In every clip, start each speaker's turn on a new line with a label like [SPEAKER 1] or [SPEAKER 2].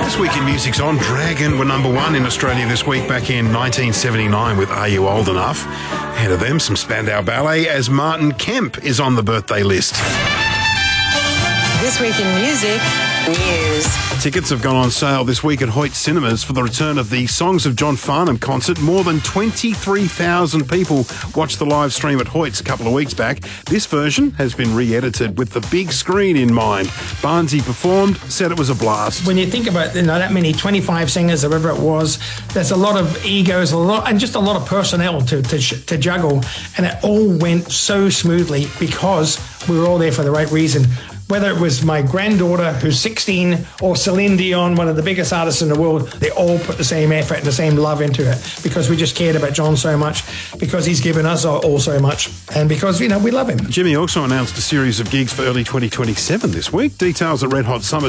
[SPEAKER 1] This Week in Music's on. Dragon were number one in Australia this week back in 1979 with Are You Old Enough? Ahead of them, some Spandau Ballet as Martin Kemp is on the birthday list.
[SPEAKER 2] This Week in Music News.
[SPEAKER 1] Tickets have gone on sale this week at Hoyt Cinemas for the return of the Songs of John Farnham concert. More than 23,000 people watched the live stream at Hoyt's a couple of weeks back. This version has been re-edited with the big screen in mind. Barnsey performed, said it was a blast.
[SPEAKER 3] When you think about that many 25 singers or whatever it was, there's a lot of egos, and just a lot of personnel to juggle, and it all went so smoothly because we were all there for the right reason. Whether it was my granddaughter, who's 16, or Celine Dion, one of the biggest artists in the world, they all put the same effort and the same love into it because we just cared about John so much, because he's given us all so much, and because, we love him.
[SPEAKER 1] Jimmy also announced a series of gigs for early 2027 this week. Details at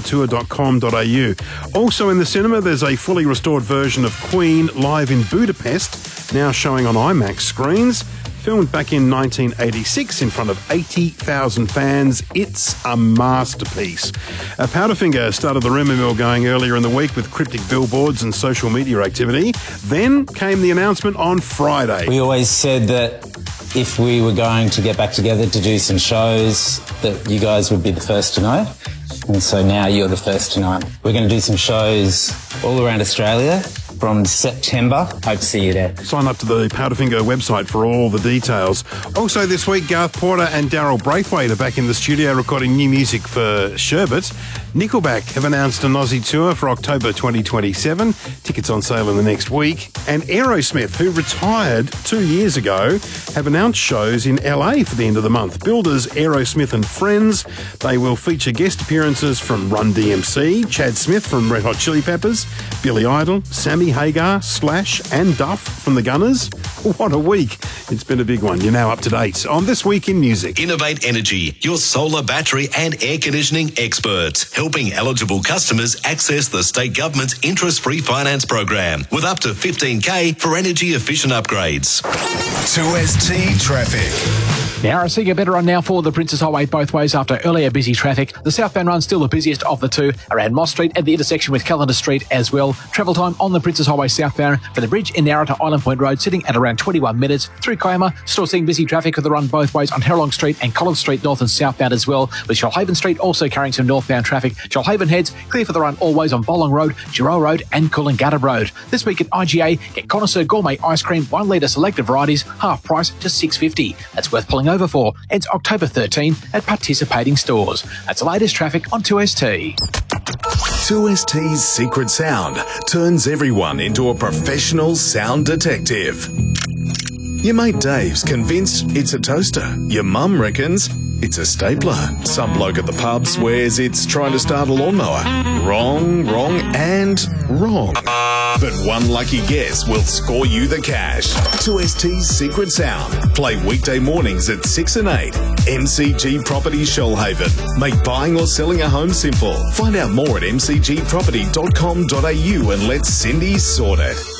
[SPEAKER 1] redhotsummertour.com.au. Also in the cinema, there's a fully restored version of Queen live in Budapest, now showing on IMAX screens. Filmed back in 1986 in front of 80,000 fans, it's a masterpiece. Powderfinger started the rumour mill going earlier in the week with cryptic billboards and social media activity. Then came the announcement on Friday.
[SPEAKER 4] We always said that if we were going to get back together to do some shows, that you guys would be the first to know. And so now you're the first to know. We're going to do some shows all around Australia from September. Hope to see you there.
[SPEAKER 1] Sign up to the Powderfinger website for all the details. Also this week, Garth Porter and Daryl Braithwaite are back in the studio recording new music for Sherbet. Nickelback have announced an Aussie tour for October 2027. Tickets on sale in the next week. And Aerosmith, who retired 2 years ago, have announced shows in LA for the end of the month. Builders Aerosmith and Friends. They will feature guest appearances from Run DMC, Chad Smith from Red Hot Chili Peppers, Billy Idol, Sammy Hagar, Slash and Duff from the Gunners. What a week. It's been a big one. You're now up to date on This Week in Music.
[SPEAKER 5] Innovate Energy, your solar, battery and air conditioning experts, helping eligible customers access the state government's interest-free finance program with up to $15,000 for energy-efficient upgrades.
[SPEAKER 6] 2ST Traffic.
[SPEAKER 7] Now, seeing a better run now for the Princes Highway both ways after earlier busy traffic. The southbound run still the busiest of the two around Moss Street at the intersection with Callender Street as well. Travel time on the Princes Highway southbound for the bridge in Narra to Island Point Road sitting at around 21 minutes. Through Kiama, still seeing busy traffic with the run both ways on Herlong Street and Collins Street north and southbound as well, with Shoalhaven Street also carrying some northbound traffic. Shoalhaven heads clear for the run always on Bolong Road, Girard Road and Coolangatta Road. This week at IGA, get Connoisseur Gourmet Ice Cream 1 litre selected varieties, half price to $6.50. That's worth pulling over for. Ends October 13 at participating stores. That's the latest traffic on 2ST.
[SPEAKER 6] 2ST's secret sound turns everyone into a professional sound detective. Your mate Dave's convinced it's a toaster. Your mum reckons it's a stapler. Some bloke at the pub swears it's trying to start a lawnmower. Wrong, and wrong. But one lucky guess will score you the cash. 2ST's secret sound. Play weekday mornings at 6 and 8. MCG Properties Shoalhaven. Make buying or selling a home simple. Find out more at mcgproperty.com.au and let Cindy sort it.